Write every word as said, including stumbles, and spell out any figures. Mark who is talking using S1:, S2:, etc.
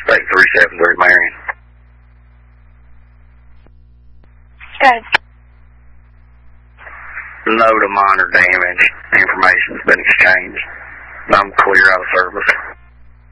S1: Take three seven three, Marion.
S2: Good.
S1: No to minor damage. Information